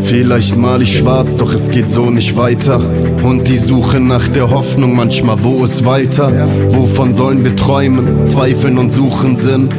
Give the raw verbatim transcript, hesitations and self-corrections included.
Vielleicht mal ich schwarz, doch es geht so nicht weiter. Und die Suche nach der Hoffnung, manchmal wo ist Walter? Wovon sollen wir träumen, zweifeln und suchen Sinn?